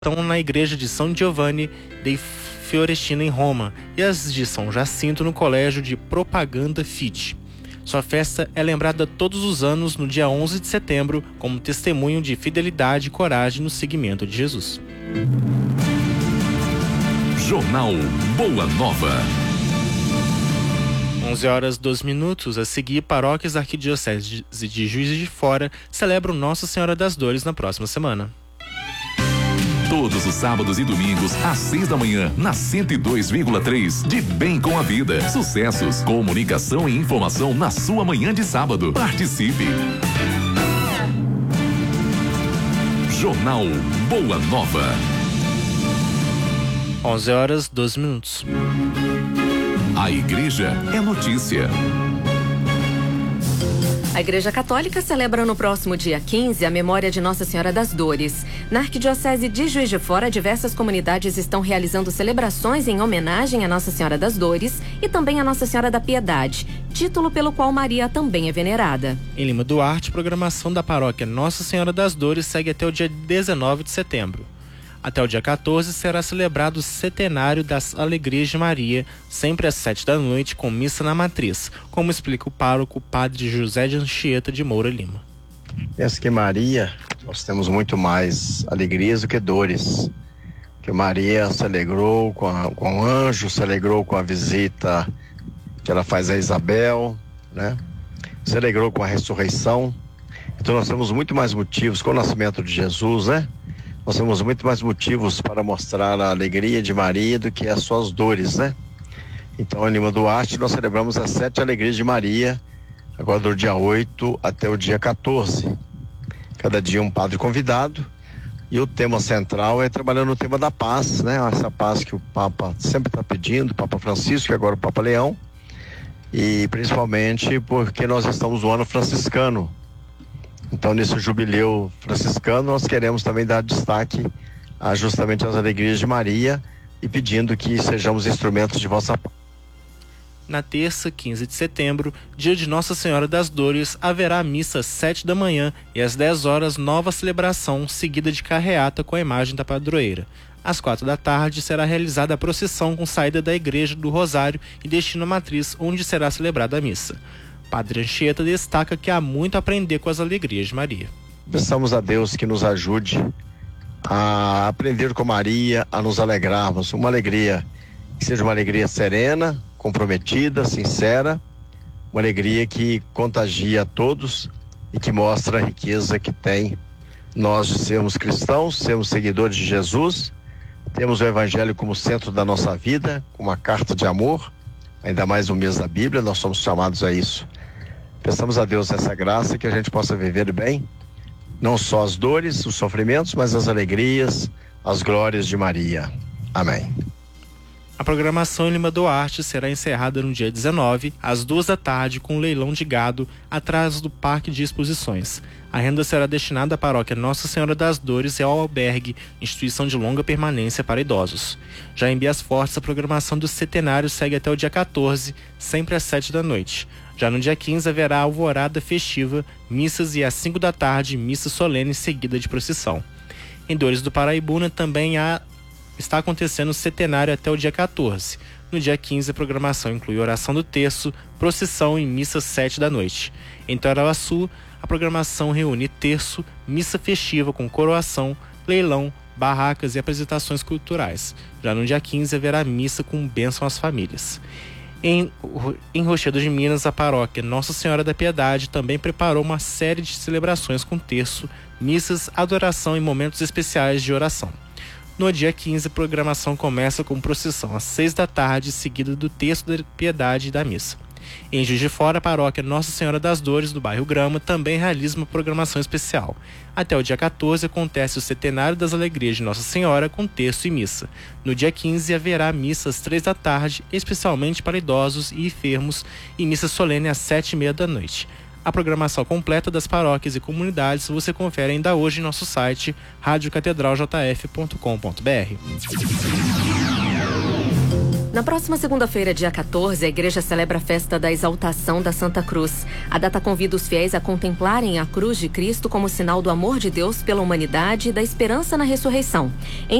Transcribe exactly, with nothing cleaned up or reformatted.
estão na igreja de São Giovanni dei Fiorestina em Roma e as de São Jacinto no colégio de Propaganda Fide. Sua festa é lembrada todos os anos no dia onze de setembro como testemunho de fidelidade e coragem no seguimento de Jesus. Jornal Boa Nova. onze horas e doze minutos. A seguir, paróquias da Arquidiocese de Juiz de Fora celebram Nossa Senhora das Dores na próxima semana. Todos os sábados e domingos, às seis da manhã, na cento e dois vírgula três, de Bem com a Vida. Sucessos, comunicação e informação na sua manhã de sábado. Participe! Jornal Boa Nova. onze horas e doze minutos. A igreja é notícia. A Igreja Católica celebra no próximo dia quinze a memória de Nossa Senhora das Dores. Na Arquidiocese de Juiz de Fora, diversas comunidades estão realizando celebrações em homenagem a Nossa Senhora das Dores e também a Nossa Senhora da Piedade, título pelo qual Maria também é venerada. Em Lima Duarte, a programação da paróquia Nossa Senhora das Dores segue até o dia dezenove de setembro. Até o dia quatorze será celebrado o centenário das Alegrias de Maria, sempre às sete da noite, com missa na matriz, como explica o pároco Padre José de Anchieta de Moura Lima. Penso que Maria, nós temos muito mais alegrias do que dores. Que Maria se alegrou com, a, com o anjo, se alegrou com a visita que ela faz a Isabel, né? Se alegrou com a ressurreição. Então nós temos muito mais motivos com o nascimento de Jesus, né? Nós temos muito mais motivos para mostrar a alegria de Maria do que as suas dores, né? Então, em Lima Duarte, nós celebramos as sete alegrias de Maria, agora do dia oito até o dia quatorze. Cada dia um padre convidado. E o tema central é trabalhando no tema da paz, né? Essa paz que o Papa sempre está pedindo, o Papa Francisco e agora o Papa Leão. E principalmente porque nós estamos no ano franciscano. Então, nesse jubileu franciscano, nós queremos também dar destaque a justamente às alegrias de Maria e pedindo que sejamos instrumentos de vossa paz. Na terça, quinze de setembro, dia de Nossa Senhora das Dores, haverá missa às sete da manhã e às dez horas, nova celebração, seguida de carreata com a imagem da padroeira. Às quatro da tarde, será realizada a procissão com saída da Igreja do Rosário e destino à matriz, onde será celebrada a missa. Padre Anchieta destaca que há muito a aprender com as alegrias de Maria. Peçamos a Deus que nos ajude a aprender com Maria, a nos alegrarmos. Uma alegria que seja uma alegria serena, comprometida, sincera, uma alegria que contagia a todos e que mostra a riqueza que tem nós de sermos cristãos, sermos seguidores de Jesus, temos o Evangelho como centro da nossa vida, como uma carta de amor, ainda mais no mês da Bíblia, nós somos chamados a isso. Peçamos a Deus essa graça que a gente possa viver bem, não só as dores, os sofrimentos, mas as alegrias, as glórias de Maria. Amém. A programação em Lima Duarte será encerrada no dia dezenove, às duas da tarde, com um leilão de gado atrás do Parque de Exposições. A renda será destinada à paróquia Nossa Senhora das Dores e ao albergue, instituição de longa permanência para idosos. Já em Bias Fortes, a programação do centenário segue até o dia quatorze, sempre às sete da noite. Já no dia quinze haverá alvorada festiva, missas e às cinco da tarde, missa solene seguida de procissão. Em Dores do Paraibuna também há, está acontecendo o centenário até o dia quatorze. No dia quinze, a programação inclui oração do terço, procissão e missa às sete da noite. Em Tarauaçu, a programação reúne terço, missa festiva com coroação, leilão, barracas e apresentações culturais. Já no dia quinze haverá missa com bênção às famílias. Em, em Rochedo de Minas, a paróquia Nossa Senhora da Piedade também preparou uma série de celebrações com terço, missas, adoração e momentos especiais de oração. No dia quinze, a programação começa com procissão às seis da tarde, seguida do terço da Piedade e da missa. Em Juiz de Fora, a paróquia Nossa Senhora das Dores, do bairro Grama, também realiza uma programação especial. Até o dia quatorze acontece o centenário das alegrias de Nossa Senhora com terço e missa. No dia quinze haverá missa às três da tarde, especialmente para idosos e enfermos, e missa solene às sete e meia da noite. A programação completa das paróquias e comunidades você confere ainda hoje em nosso site rádio catedral j f ponto com ponto b r. Na próxima segunda-feira, dia quatorze, a igreja celebra a festa da exaltação da Santa Cruz. A data convida os fiéis a contemplarem a cruz de Cristo como sinal do amor de Deus pela humanidade e da esperança na ressurreição. Em